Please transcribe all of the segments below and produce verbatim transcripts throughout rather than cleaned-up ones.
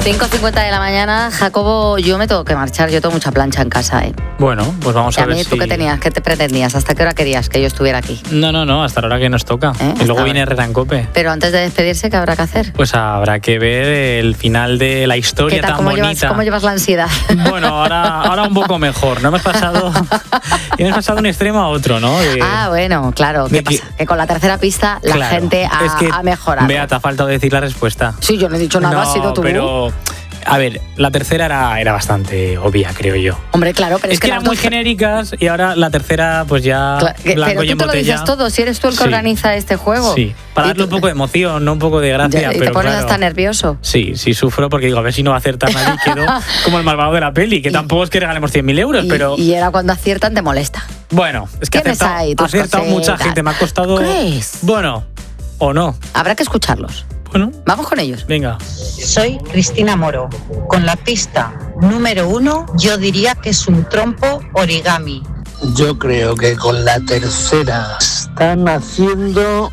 cinco cincuenta de la mañana, Jacobo, yo me tengo que marchar, yo tengo mucha plancha en casa, ¿eh? Bueno, pues vamos ¿Y a, a ver mí, si... ¿tú qué tenías? ¿Qué te pretendías? ¿Hasta qué hora querías que yo estuviera aquí? No, no, no, hasta la hora que nos toca. ¿Eh? Y luego Hasta viene ahora. Herrera en Cope. Pero antes de despedirse, ¿qué habrá que hacer? Pues habrá que ver el final de la historia ¿Qué tal? tan ¿Cómo bonita. llevas, ¿Cómo llevas la ansiedad? Bueno, ahora, ahora un poco mejor. No hemos pasado, hemos pasado de un extremo a otro, ¿no? De, Ah, bueno, claro. ¿Qué de que- pasa? Que con la tercera pista la claro, gente ha, es que, ha mejorado. Bea, te ha faltado decir la respuesta. Sí, yo no he dicho nada, no, has sido tú. pero... A ver, la tercera era, era bastante obvia, creo yo. Hombre, claro, pero es, Es que las eran muy dos- genéricas y ahora la tercera, pues ya Cla- que- blanco pero y tú en te lo botella. dices todo, si eres tú el que Sí. organiza este juego. Sí, para Y darle tú- un poco de emoción, no un poco de gracia, Ya, y pero te pones claro. hasta nervioso. Sí, sí sufro porque digo, a ver si no va a acertar nadie y quedo como el malvado de la peli, que Y- tampoco es que regalemos cien mil euros, Y, pero y era cuando aciertan, te molesta. bueno, es que ha Tienes acertado, ahí ha tus acertado mucha cositas. gente, me ha costado... ¿Crees? Bueno, o no. Habrá que escucharlos. Bueno, Vamos con ellos. venga. Soy Cristina Moro. Con la pista número uno, yo diría que es un trompo origami. Yo creo que con la tercera están haciendo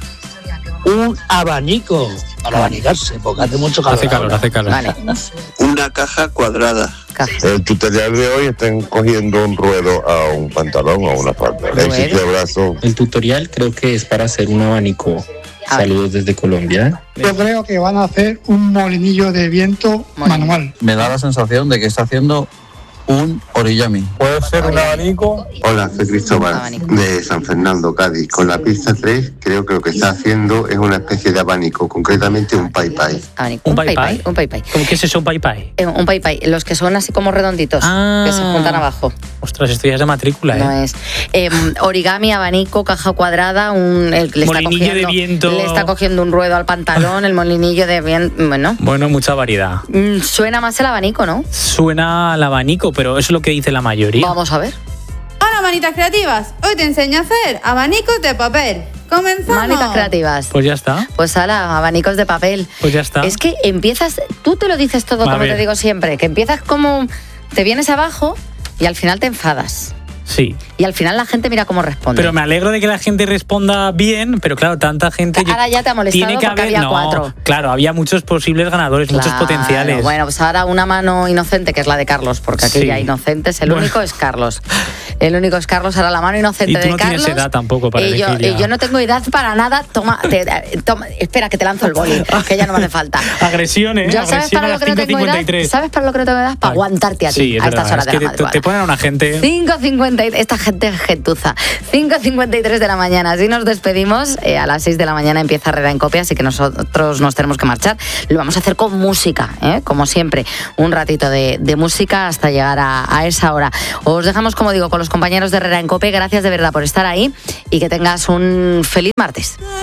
un abanico para abanicarse, porque hace mucho calor. Hace calor, ahora. hace calor. Vale. Una caja cuadrada. Caja. El tutorial de hoy están cogiendo un ruedo a un pantalón o a una falda. Ruedo. Éxito y abrazo. El tutorial creo que es para hacer un abanico. A ver. Saludos desde Colombia. Yo creo que van a hacer un molinillo de viento Molinillo. manual. Me da la sensación de que está haciendo un origami. Puede ser un abanico. Hola, soy Cristóbal Abanico. de San Fernando, Cádiz. Con la pista tres, creo que lo que está haciendo es una especie de abanico, concretamente un pai pai. Abanico. ¿Un Un pai pai pai? pai. Un pai pai. ¿Cómo que es eso, un pai pai? Eh, Un pai pai. Los que son así como redonditos. Ah. Que se juntan abajo. Ostras, esto ya es de matrícula, ¿eh? No es. Eh, origami, abanico, caja cuadrada, un, el, le, está Molinillo de cogiendo, viento. le está cogiendo un ruedo al pantalón, el molinillo de viento. Bueno, Bueno, mucha variedad. mm, suena más el abanico, ¿no? Suena al abanico, pero eso es lo que dice la mayoría. Vamos a ver. Hola, manitas creativas. Hoy te enseño a hacer abanicos de papel. Comenzamos. Manitas creativas. Pues ya está, Pues ala, abanicos de papel. pues ya está. Es que empiezas, tú te lo dices todo A como ver. te digo siempre, que empiezas como, te vienes abajo y al final te enfadas. Sí, Y al final la gente mira cómo responde. pero me alegro de que la gente responda bien, pero claro, tanta gente... Ahora ya te ha molestado tiene que porque haber, había no, cuatro. Claro, había muchos posibles ganadores, muchos Claro, potenciales. Bueno, pues ahora una mano inocente, que es la de Carlos, porque aquí Sí. ya hay inocentes. El Bueno. único es Carlos. El único es Carlos, ahora la mano inocente Y tú de no Carlos. tienes edad tampoco para y yo, elegir ya. y yo no tengo edad para nada. Toma, te- toma, espera, que te lanzo el boli, que ya no me hace falta. Agresión, ¿eh? Yo, ¿sabes Agresión para a lo las que no tengo edad? cinco cincuenta y tres. ¿Sabes para lo que no tengo edad? Para Ay, aguantarte a ti sí, es a estas verdad, horas es de que la te, te madrugada. ponen a una gente... cinco cincuenta y tres, esta gente es gentuza. cinco cincuenta y tres de la mañana. Así nos despedimos. Eh, a las seis de la mañana empieza Herrera en Cope, así que nosotros nos tenemos que marchar. Lo vamos a hacer con música, ¿eh? Como siempre. Un ratito de, de música hasta llegar a, a esa hora. Os dejamos, como digo, con los compañeros de Herrera en Cope. Gracias de verdad por estar ahí y que tengas un feliz martes.